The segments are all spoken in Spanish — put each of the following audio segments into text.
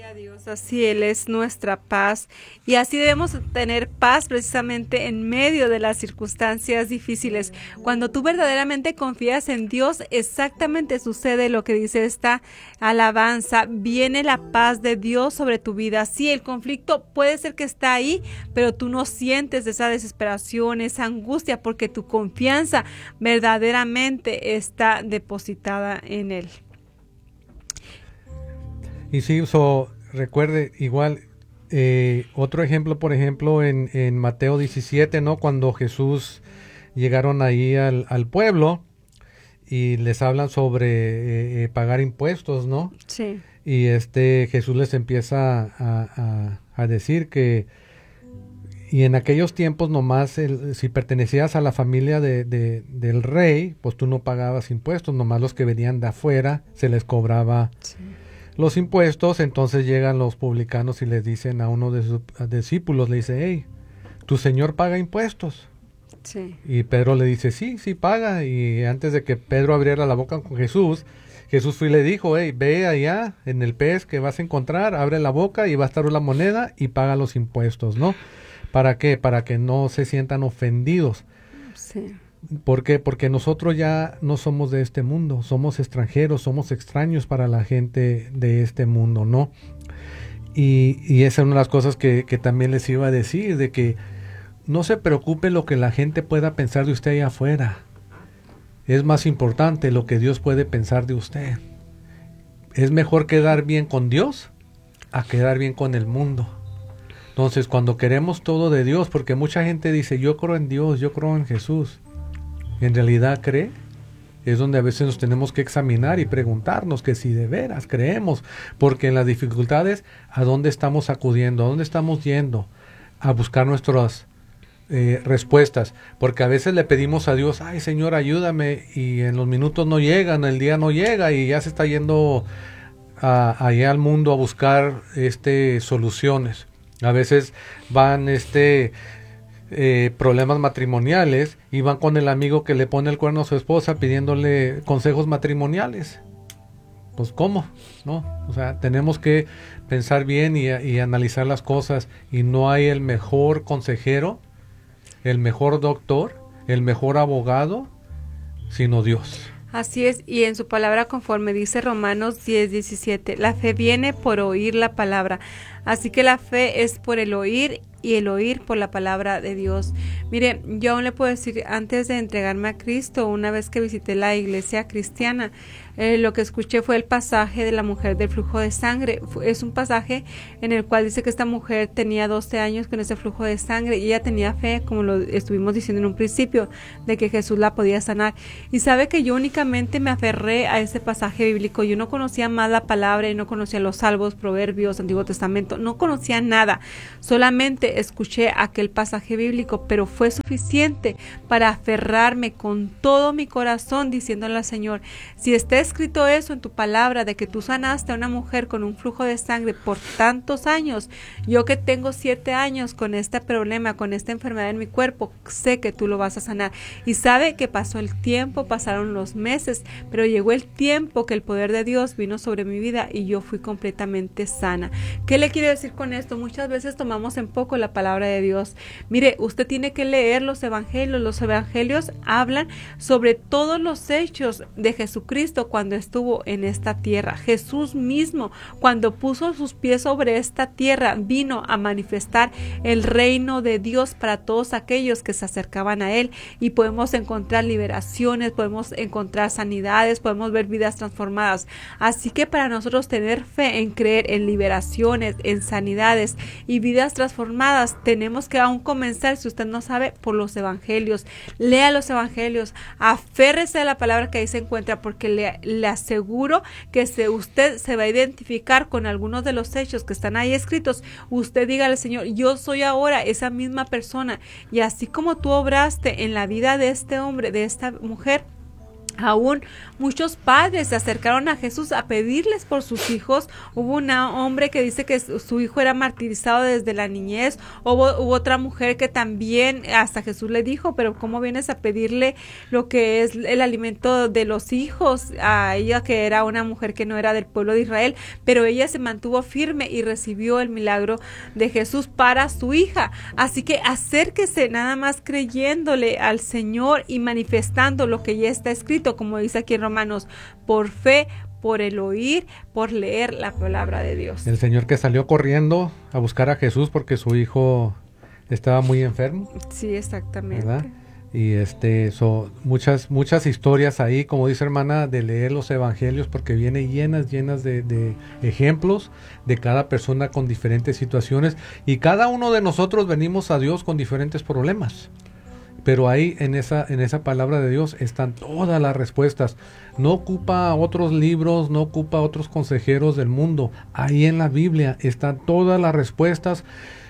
Gloria a Dios, así Él es nuestra paz y así debemos tener paz precisamente en medio de las circunstancias difíciles. Cuando tú verdaderamente confías en Dios, exactamente sucede lo que dice esta alabanza, viene la paz de Dios sobre tu vida. Sí, el conflicto puede ser que está ahí, pero tú no sientes esa desesperación, esa angustia, porque tu confianza verdaderamente está depositada en Él. Y sí, recuerde, igual, otro ejemplo, por ejemplo, en Mateo 17, ¿no? Cuando Jesús llegaron ahí al pueblo y les hablan sobre pagar impuestos, ¿no? Sí. Y Jesús les empieza a decir que, y en aquellos tiempos nomás, si pertenecías a la familia del rey, pues tú no pagabas impuestos, nomás los que venían de afuera se les cobraba los impuestos. Entonces llegan los publicanos y les dicen a uno de sus discípulos, le dice, hey, ¿tu señor paga impuestos? Sí. Y Pedro le dice, sí, sí paga. Y antes de que Pedro abriera la boca con Jesús fue y le dijo, hey, ve allá en el pez que vas a encontrar, abre la boca y va a estar la moneda y paga los impuestos, ¿no? ¿Para qué? Para que no se sientan ofendidos. Sí. ¿Por qué? Porque nosotros ya no somos de este mundo, somos extranjeros, somos extraños para la gente de este mundo, ¿no? Y esa es una de las cosas que también les iba a decir, de que no se preocupe lo que la gente pueda pensar de usted allá afuera. Es más importante lo que Dios puede pensar de usted. Es mejor quedar bien con Dios a quedar bien con el mundo. Entonces, cuando queremos todo de Dios, porque mucha gente dice, yo creo en Dios, yo creo en Jesús, ¿en realidad cree? Es donde a veces nos tenemos que examinar y preguntarnos que si de veras creemos, porque en las dificultades, ¿a dónde estamos acudiendo? ¿A dónde estamos yendo? A buscar nuestras respuestas, porque a veces le pedimos a Dios, ay Señor, ayúdame, y en los minutos no llegan, el día no llega, y ya se está yendo allá al mundo a buscar soluciones. A veces van problemas matrimoniales y van con el amigo que le pone el cuerno a su esposa pidiéndole consejos matrimoniales. Pues ¿cómo? ¿No? O sea, tenemos que pensar bien y analizar las cosas, y no hay el mejor consejero, el mejor doctor, el mejor abogado, sino Dios. Así es, y en su palabra, conforme dice Romanos 10:17, la fe viene por oír la palabra. Así que la fe es por el oír, y el oír por la palabra de Dios. Mire, yo aún le puedo decir, antes de entregarme a Cristo, una vez que visité la iglesia cristiana, lo que escuché fue el pasaje de la mujer del flujo de sangre. Es un pasaje en el cual dice que esta mujer tenía 12 años con ese flujo de sangre y ella tenía fe, como lo estuvimos diciendo en un principio, de que Jesús la podía sanar. Y sabe que yo únicamente me aferré a ese pasaje bíblico. Yo no conocía más la palabra, y no conocía los salmos, proverbios, Antiguo Testamento, no conocía nada. Solamente escuché aquel pasaje bíblico, pero fue suficiente para aferrarme con todo mi corazón, diciéndole al Señor, si está escrito eso en tu palabra, de que tú sanaste a una mujer con un flujo de sangre por tantos años, yo que tengo 7 años con este problema, con esta enfermedad en mi cuerpo, sé que tú lo vas a sanar. Y sabe que pasó el tiempo, pasaron los meses, pero llegó el tiempo que el poder de Dios vino sobre mi vida y yo fui completamente sana. ¿Qué le quiero decir con esto? Muchas veces tomamos en poco la palabra de Dios. Mire, usted tiene que leer los evangelios. Los evangelios hablan sobre todos los hechos de Jesucristo cuando estuvo en esta tierra. Jesús mismo, cuando puso sus pies sobre esta tierra, vino a manifestar el reino de Dios para todos aquellos que se acercaban a Él, y podemos encontrar liberaciones, podemos encontrar sanidades, podemos ver vidas transformadas. Así que para nosotros tener fe en creer en liberaciones, en sanidades y vidas transformadas, tenemos que aún comenzar, si usted no sabe, por los evangelios. Lea los evangelios, aférrese a la palabra que ahí se encuentra, porque le aseguro que si usted se va a identificar con algunos de los hechos que están ahí escritos, usted dígale al Señor, yo soy ahora esa misma persona, y así como tú obraste en la vida de este hombre, de esta mujer, Aún muchos padres se acercaron a Jesús a pedirles por sus hijos. Hubo un hombre que dice que su hijo era martirizado desde la niñez. Hubo otra mujer que también hasta Jesús le dijo, pero ¿cómo vienes a pedirle lo que es el alimento de los hijos? A ella, que era una mujer que no era del pueblo de Israel, pero ella se mantuvo firme y recibió el milagro de Jesús para su hija. Así que acérquese nada más creyéndole al Señor y manifestando lo que ya está escrito, como dice aquí en Romanos, por fe, por el oír, por leer la palabra de Dios. El señor que salió corriendo a buscar a Jesús porque su hijo estaba muy enfermo. Sí, exactamente. ¿Verdad? Y muchas historias ahí, como dice hermana, de leer los evangelios, porque viene llenas de ejemplos de cada persona con diferentes situaciones, y cada uno de nosotros venimos a Dios con diferentes problemas. Pero ahí en esa palabra de Dios están todas las respuestas. No ocupa otros libros, no ocupa otros consejeros del mundo. Ahí en la Biblia están todas las respuestas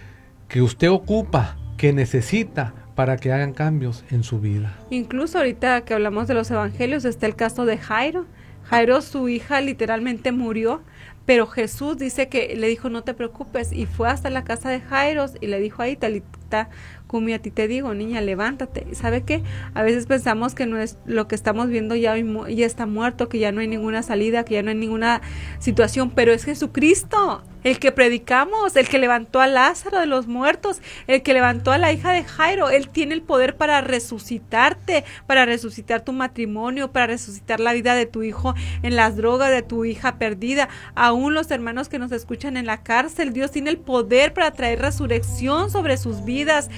que usted ocupa, que necesita para que hagan cambios en su vida. Incluso ahorita que hablamos de los evangelios está el caso de Jairo. Jairo, su hija literalmente murió, pero Jesús dice que le dijo, no te preocupes, y fue hasta la casa de Jairo y le dijo ahí, Talita cumi, a ti te digo, niña, levántate. ¿Sabe qué? A veces pensamos que no es lo que estamos viendo ya está muerto, que ya no hay ninguna salida, que ya no hay ninguna situación, pero es Jesucristo, el que predicamos, el que levantó a Lázaro de los muertos, el que levantó a la hija de Jairo. Él tiene el poder para resucitarte, para resucitar tu matrimonio, para resucitar la vida de tu hijo en las drogas, de tu hija perdida. Aún los hermanos que nos escuchan en la cárcel, Dios tiene el poder para traer resurrección sobre sus vidas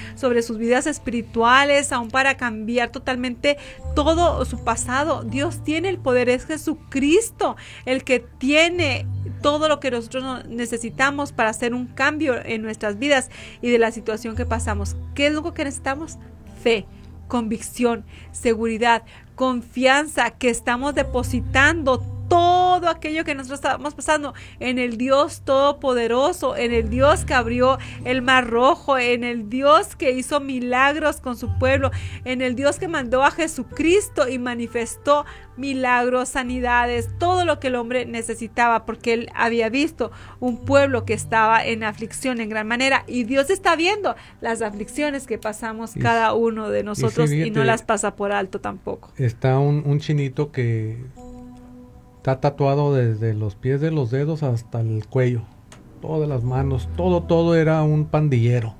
espirituales, aún para cambiar totalmente todo su pasado. Dios tiene el poder, es Jesucristo el que tiene todo lo que nosotros necesitamos para hacer un cambio en nuestras vidas y de la situación que pasamos. ¿Qué es lo que necesitamos? Fe, convicción, seguridad, confianza, que estamos depositando todo aquello que nosotros estamos pasando en el Dios Todopoderoso, en el Dios que abrió el Mar Rojo, en el Dios que hizo milagros con su pueblo, en el Dios que mandó a Jesucristo y manifestó milagros, sanidades, todo lo que el hombre necesitaba, porque él había visto un pueblo que estaba en aflicción en gran manera, y Dios está viendo las aflicciones que pasamos cada uno de nosotros, y no las pasa por alto tampoco. Está un chinito que está tatuado desde los pies de los dedos hasta el cuello, todas las manos, todo era un pandillero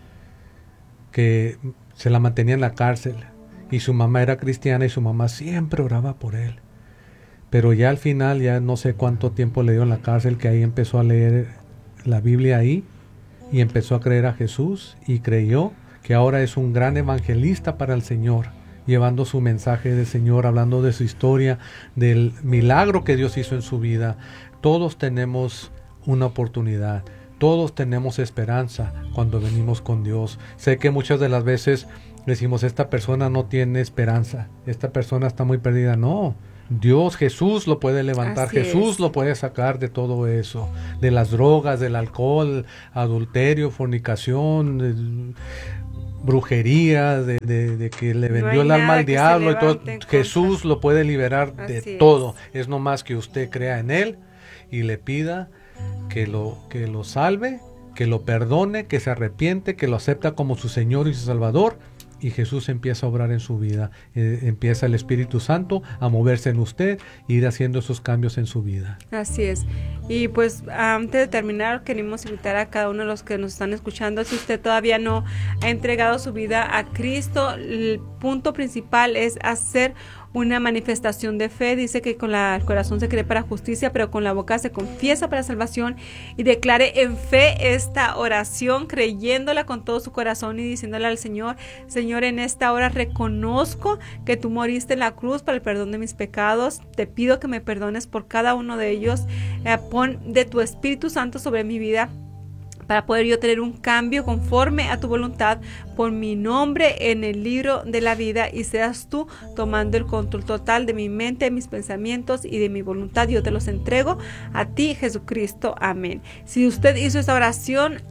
que se la mantenía en la cárcel, y su mamá era cristiana y su mamá siempre oraba por él. Pero ya al final, ya no sé cuánto tiempo le dio en la cárcel, que ahí empezó a leer la Biblia ahí y empezó a creer a Jesús, y creyó que ahora es un gran evangelista para el Señor, llevando su mensaje del Señor, hablando de su historia, del milagro que Dios hizo en su vida. Todos tenemos una oportunidad, todos tenemos esperanza cuando venimos con Dios. Sé que muchas de las veces decimos, esta persona no tiene esperanza, esta persona está muy perdida. No, Dios, Jesús lo puede levantar, Así Jesús es. lo puede sacar de todo eso, de las drogas, del alcohol, adulterio, fornicación, brujería, de que le vendió el alma al diablo y todo. Jesús lo puede liberar de todo. Es nomás que usted crea en Él y le pida que lo salve, que lo perdone, que se arrepiente, que lo acepta como su Señor y su Salvador, y Jesús empieza a obrar en su vida. Empieza el Espíritu Santo a moverse en usted e ir haciendo esos cambios en su vida. Así es. Y pues antes de terminar, queremos invitar a cada uno de los que nos están escuchando, si usted todavía no ha entregado su vida a Cristo, el punto principal es hacer una manifestación de fe. Dice que con el corazón se cree para justicia, pero con la boca se confiesa para salvación, y declare en fe esta oración, creyéndola con todo su corazón y diciéndole al Señor: Señor, en esta hora reconozco que tú moriste en la cruz para el perdón de mis pecados. Te pido que me perdones por cada uno de ellos. Pon de tu Espíritu Santo sobre mi vida, para poder yo tener un cambio conforme a tu voluntad. Pon mi nombre en el libro de la vida y seas tú tomando el control total de mi mente, de mis pensamientos y de mi voluntad. Yo te los entrego a ti, Jesucristo. Amén. Si usted hizo esta oración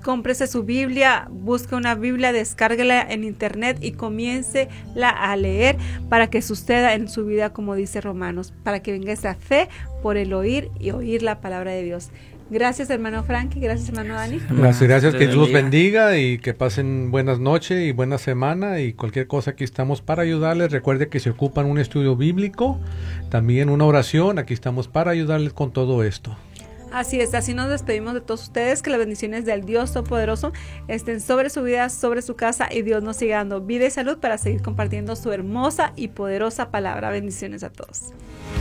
cómprese su Biblia, busque una Biblia, descárguela en internet y comiéncela a leer para que suceda en su vida como dice Romanos, para que venga esa fe por el oír y oír la palabra de Dios. Gracias, hermano Frankie. Gracias, hermano Dani. Gracias. Que Dios los bendiga y que pasen buenas noches y buena semana. Y cualquier cosa, aquí estamos para ayudarles. Recuerde que si ocupan un estudio bíblico, también una oración, aquí estamos para ayudarles con todo esto. Así es, así nos despedimos de todos ustedes. Que las bendiciones del Dios Todopoderoso estén sobre su vida, sobre su casa, y Dios nos siga dando vida y salud para seguir compartiendo su hermosa y poderosa palabra. Bendiciones a todos.